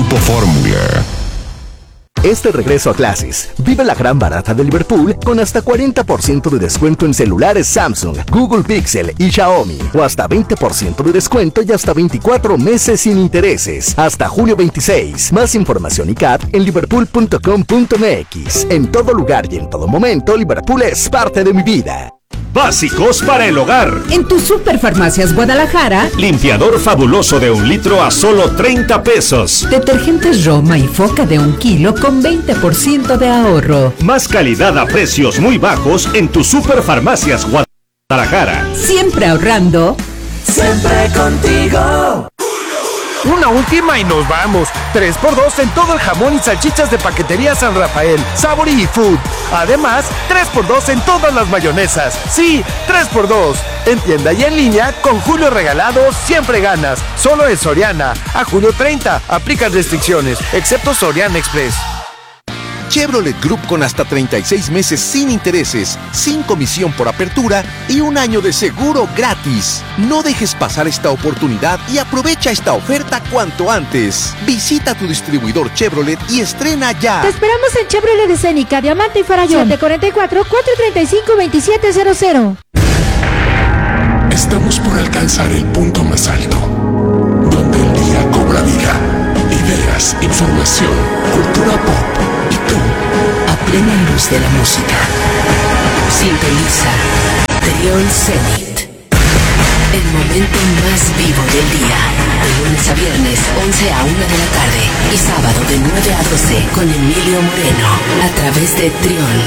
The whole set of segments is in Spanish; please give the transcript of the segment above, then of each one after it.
Grupo Fórmula. Este regreso a clases, vive la gran barata de Liverpool con hasta 40% de descuento en celulares Samsung, Google Pixel y Xiaomi, o hasta 20% de descuento y hasta 24 meses sin intereses, hasta julio 26. Más información y CAT en liverpool.com.mx. En todo lugar y en todo momento, Liverpool es parte de mi vida. Básicos para el hogar. En tu Superfarmacias Guadalajara, limpiador fabuloso de 1 litro a solo 30 pesos. Detergentes Roma y Foca de 1 kilo con 20% de ahorro. Más calidad a precios muy bajos en tu Superfarmacias Guadalajara. Siempre ahorrando. Siempre contigo. Una última y nos vamos. 3x2 en todo el jamón y salchichas de Paquetería San Rafael, Sabor y Food. Además, 3x2 en todas las mayonesas. Sí, 3x2. En tienda y en línea, con Julio Regalado, siempre ganas. Solo en Soriana. A julio 30. Aplican restricciones, excepto Soriana Express. Chevrolet Group con hasta 36 meses sin intereses, sin comisión por apertura y 1 año de seguro gratis. No dejes pasar esta oportunidad y aprovecha esta oferta cuanto antes. Visita tu distribuidor Chevrolet y estrena ya. Te esperamos en Chevrolet Escénica, Diamante y Farallón. 744-435-2700. Estamos por alcanzar el punto más alto, donde el día cobra vida. Ideas, información, cultura pop. Y tú, a plena luz de la música. Sintoniza Trión Zenit. El momento más vivo del día. De lunes a viernes, 11 a 1 de la tarde. Y sábado de 9 a 12 con Emilio Moreno. A través de Trión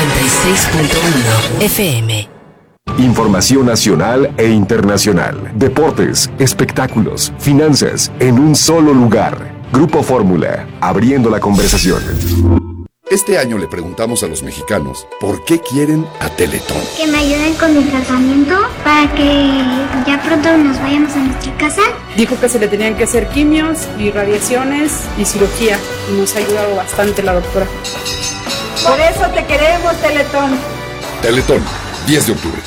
96.1 FM. Información nacional e internacional. Deportes, espectáculos, finanzas, en un solo lugar. Grupo Fórmula, abriendo la conversación. Este año le preguntamos a los mexicanos por qué quieren a Teletón. Que me ayuden con mi tratamiento para que ya pronto nos vayamos a nuestra casa. Dijo que se le tenían que hacer quimios y radiaciones y cirugía y nos ha ayudado bastante la doctora. Por eso te queremos, Teletón. Teletón, 10 de octubre.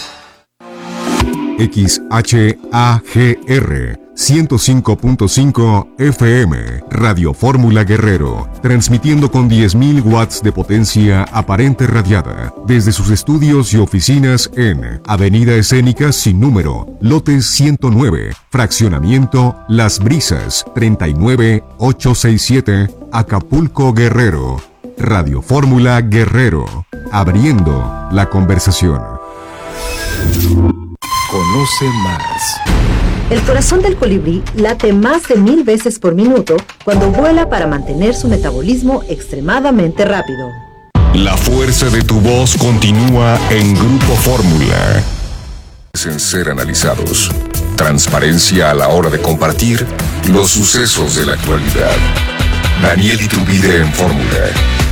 XHAGR 105.5 FM, Radio Fórmula Guerrero, transmitiendo con 10.000 watts de potencia aparente radiada, desde sus estudios y oficinas en Avenida Escénica sin número, lote 109, fraccionamiento Las Brisas, 39867, Acapulco, Guerrero. Radio Fórmula Guerrero, abriendo la conversación. Conoce más. El corazón del colibrí late más de 1000 veces por minuto cuando vuela para mantener su metabolismo extremadamente rápido. La fuerza de tu voz continúa en Grupo Fórmula. En ser analizados. Transparencia a la hora de compartir los sucesos de la actualidad. Daniel Iturbide en Fórmula.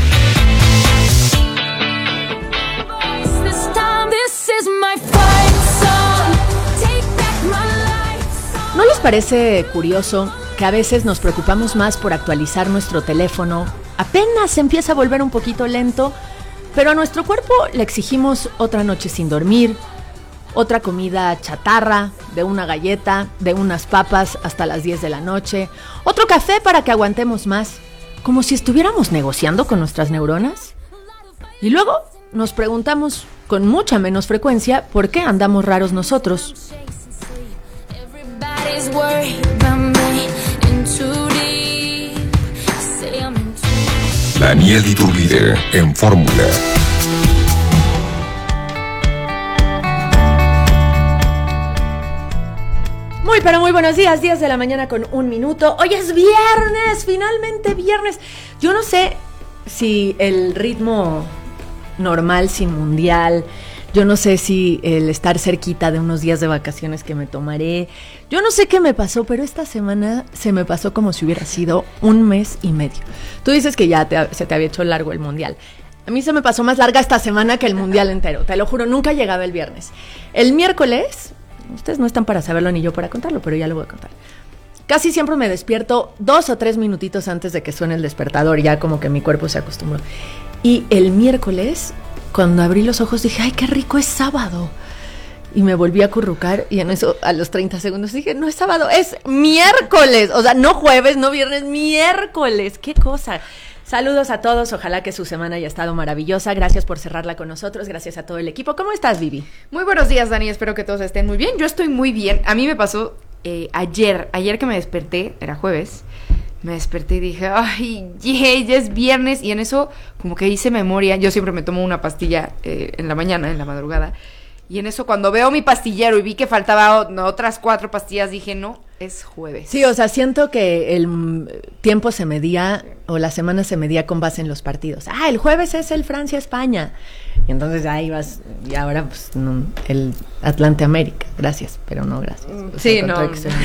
¿No les parece curioso que a veces nos preocupamos más por actualizar nuestro teléfono? Apenas se empieza a volver un poquito lento, pero a nuestro cuerpo le exigimos otra noche sin dormir, otra comida chatarra, de una galleta, de unas papas hasta las 10 de la noche, otro café para que aguantemos más, como si estuviéramos negociando con nuestras neuronas. Y luego nos preguntamos con mucha menos frecuencia por qué andamos raros nosotros. Daniel Iturbide en Fórmula. Muy pero muy buenos días, 10 de la mañana con 1 minuto. Hoy es viernes, finalmente viernes. Yo no sé si el ritmo normal sin mundial, yo no sé si el estar cerquita de unos días de vacaciones que me tomaré, yo no sé qué me pasó, pero esta semana se me pasó como si hubiera sido 1 mes y medio. Tú dices que ya se te había hecho largo el mundial. A mí se me pasó más larga esta semana que el mundial entero, te lo juro, nunca llegaba el viernes. El miércoles, ustedes no están para saberlo ni yo para contarlo, pero ya lo voy a contar. Casi siempre me despierto 2 o 3 minutitos antes de que suene el despertador, ya como que mi cuerpo se acostumbró. Y el miércoles, cuando abrí los ojos, dije, ¡ay, qué rico es sábado! Y me volví a acurrucar y en eso a los 30 segundos dije, no es sábado, es miércoles. O sea, no jueves, no viernes, miércoles. ¡Qué cosa! Saludos a todos, ojalá que su semana haya estado maravillosa. Gracias por cerrarla con nosotros, gracias a todo el equipo. ¿Cómo estás, Vivi? Muy buenos días, Dani, espero que todos estén muy bien. Yo estoy muy bien. A mí me pasó ayer que me desperté, era jueves, me desperté y dije, ay, ya es viernes. Y en eso como que hice memoria. Yo siempre me tomo una pastilla en la mañana, en la madrugada. Y en eso cuando veo mi pastillero y vi que faltaba otras 4 pastillas, dije, no, es jueves. Sí, o sea, siento que el tiempo se medía o la semana se medía con base en los partidos. El jueves es el Francia-España. Y entonces ya ibas, y ahora pues no, el Atlante-América. Gracias, pero no gracias. Sí, no.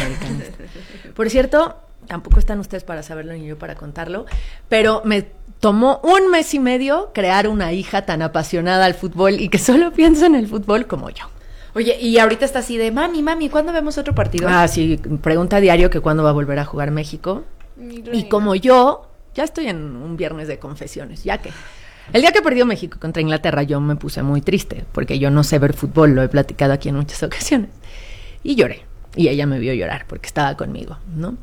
Por cierto, tampoco están ustedes para saberlo ni yo para contarlo, pero me tomó 1 mes y medio crear una hija tan apasionada al fútbol y que solo piensa en el fútbol como yo. Oye, y ahorita está así de, mami, ¿cuándo vemos otro partido? Sí, pregunta diario que cuándo va a volver a jugar México. Y como yo, ya estoy en un viernes de confesiones, ya que el día que perdió México contra Inglaterra yo me puse muy triste, porque yo no sé ver fútbol, lo he platicado aquí en muchas ocasiones. Y lloré, y ella me vio llorar porque estaba conmigo, ¿no?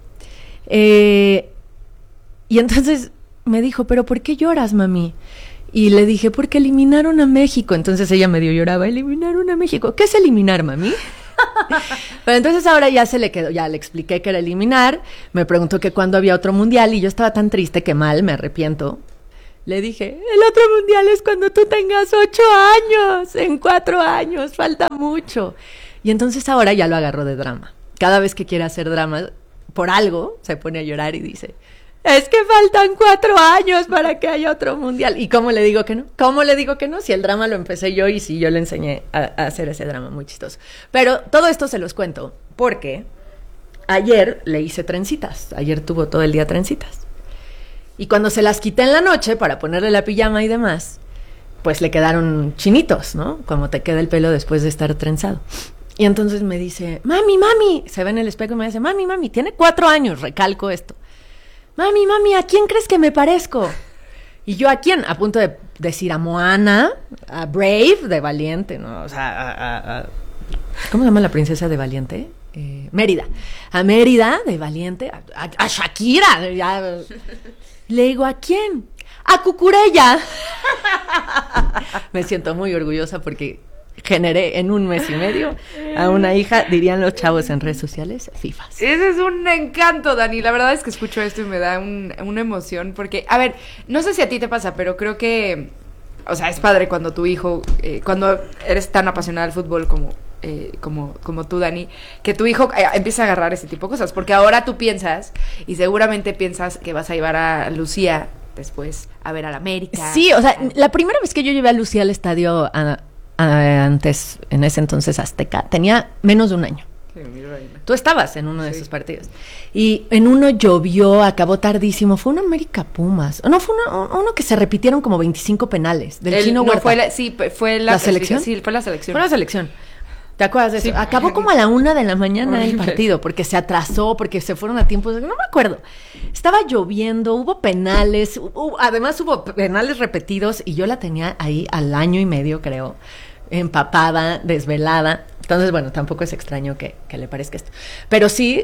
Y entonces me dijo, ¿pero por qué lloras, mami? Y le dije, porque eliminaron a México. Entonces ella medio lloraba, eliminaron a México. ¿Qué es eliminar, mami? Pero entonces ahora ya se le quedó, ya le expliqué que era eliminar. Me preguntó que cuándo había otro mundial y yo estaba tan triste que mal, me arrepiento. Le dije, el otro mundial es cuando tú tengas 8 años, en 4 años, falta mucho. Y entonces ahora ya lo agarró de drama. Cada vez que quiere hacer drama, por algo, se pone a llorar y dice, es que faltan 4 años para que haya otro mundial. ¿Y cómo le digo que no? ¿Cómo le digo que no? Si el drama lo empecé yo y si yo le enseñé a hacer ese drama, muy chistoso. Pero todo esto se los cuento porque ayer le hice trencitas. Ayer tuvo todo el día trencitas. Y cuando se las quité en la noche para ponerle la pijama y demás, pues le quedaron chinitos, ¿no? Como te queda el pelo después de estar trenzado. Y entonces me dice, mami, se ve en el espejo y me dice, mami, tiene 4 años, recalco esto. Mami, ¿a quién crees que me parezco? Y yo, ¿a quién? A punto de decir a Moana, a Brave de Valiente, ¿no? O sea, ¿cómo se llama la princesa de Valiente? Mérida. A Mérida de Valiente, a Shakira. Ya. Le digo, ¿a quién? A Cucurella. Me siento muy orgullosa porque generé en 1 mes y medio a una hija, dirían los chavos en redes sociales, fifas. Ese es un encanto, Dani. La verdad es que escucho esto y me da una emoción porque, a ver, no sé si a ti te pasa, pero creo que, o sea, es padre cuando tu hijo, cuando eres tan apasionada del fútbol como tú, Dani, que tu hijo empieza a agarrar ese tipo de cosas, porque ahora tú piensas, y seguramente piensas que vas a llevar a Lucía después a ver al América. Sí, o sea, la primera vez que yo llevé a Lucía al estadio antes, en ese entonces Azteca, tenía menos de 1 año. Sí, tú estabas en uno de esos partidos. Y en uno llovió, acabó tardísimo. Fue un América Pumas. No, fue uno que se repitieron como 25 penales. Del Chino Huerta. Fue la selección. Sí, fue la selección. Fue la selección. ¿Te acuerdas de eso? Sí. Acabó como a la 1 de la mañana el partido, porque se atrasó, porque se fueron a tiempo. No me acuerdo. Estaba lloviendo, hubo penales. Además hubo penales repetidos y yo la tenía ahí al 1 año y medio, creo. Empapada, desvelada. Entonces, bueno, tampoco es extraño que le parezca esto. Pero sí,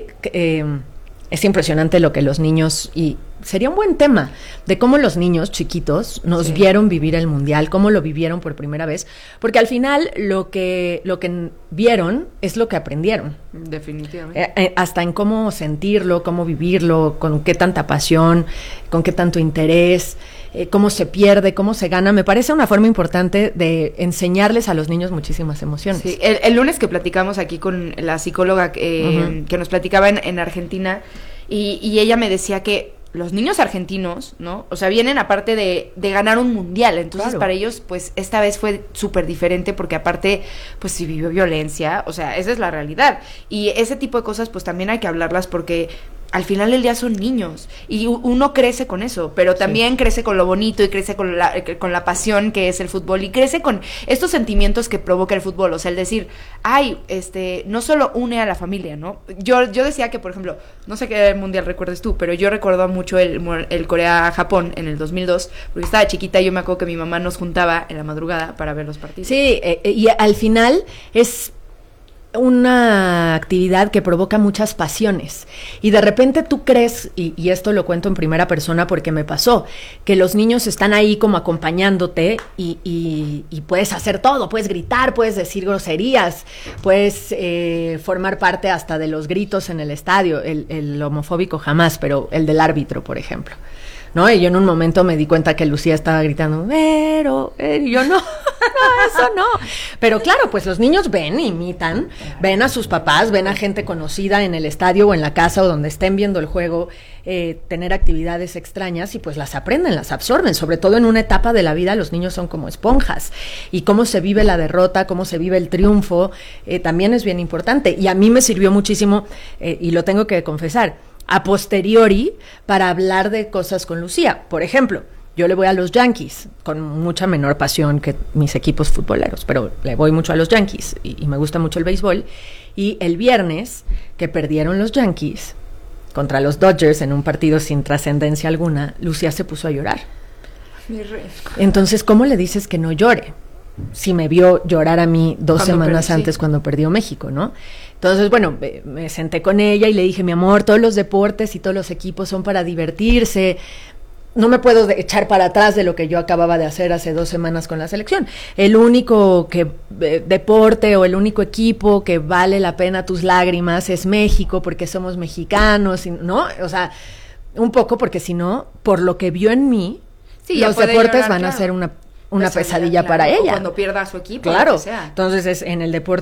es impresionante lo que los niños, y sería un buen tema, de cómo los niños chiquitos nos vieron vivir el mundial, cómo lo vivieron por primera vez, porque al final lo que vieron es lo que aprendieron. Definitivamente. Hasta en cómo sentirlo, cómo vivirlo, con qué tanta pasión, con qué tanto interés, cómo se pierde, cómo se gana. Me parece una forma importante de enseñarles a los niños muchísimas emociones. Sí, el lunes que platicamos aquí con la psicóloga que nos platicaba en Argentina, y ella me decía que los niños argentinos, ¿no? O sea, vienen aparte de ganar un mundial, entonces para ellos, pues, esta vez fue súper diferente porque aparte, pues, si vivió violencia, o sea, esa es la realidad. Y ese tipo de cosas, pues, también hay que hablarlas porque al final del día son niños y uno crece con eso, pero también crece con lo bonito y crece con la pasión que es el fútbol y crece con estos sentimientos que provoca el fútbol, o sea, el decir, no solo une a la familia, ¿no? Yo decía que, por ejemplo, no sé qué mundial recuerdes tú, pero yo recuerdo mucho el Corea-Japón en el 2002, porque estaba chiquita y yo me acuerdo que mi mamá nos juntaba en la madrugada para ver los partidos. Sí, y al final es una actividad que provoca muchas pasiones y de repente tú crees, y esto lo cuento en primera persona porque me pasó, que los niños están ahí como acompañándote y puedes hacer todo, puedes gritar, puedes decir groserías, puedes formar parte hasta de los gritos en el estadio, el homofóbico jamás, pero el del árbitro, por ejemplo, ¿no? Y yo en un momento me di cuenta que Lucía estaba gritando, pero, y yo no, eso no. Pero claro, pues los niños ven, imitan, ven a sus papás, ven a gente conocida en el estadio o en la casa o donde estén viendo el juego, tener actividades extrañas y pues las aprenden, las absorben. Sobre todo en una etapa de la vida los niños son como esponjas. Y cómo se vive la derrota, cómo se vive el triunfo, también es bien importante. Y a mí me sirvió muchísimo, y lo tengo que confesar, a posteriori para hablar de cosas con Lucía. Por ejemplo, yo le voy a los Yankees con mucha menor pasión que mis equipos futboleros, pero le voy mucho a los Yankees y me gusta mucho el béisbol. Y el viernes que perdieron los Yankees contra los Dodgers en un partido sin trascendencia alguna, Lucía se puso a llorar. Entonces, ¿cómo le dices que no llore? Si me vio llorar a mí 2 semanas antes cuando perdió México, ¿no? Entonces, bueno, me senté con ella y le dije, mi amor, todos los deportes y todos los equipos son para divertirse. No me puedo echar para atrás de lo que yo acababa de hacer hace 2 semanas con la selección. El único deporte o el único equipo que vale la pena tus lágrimas es México, porque somos mexicanos, ¿no? O sea, un poco porque si no, por lo que vio en mí, los deportes van a ser una pesadilla para ella. O cuando pierda a su equipo. Claro. Lo que sea. Entonces, en el deporte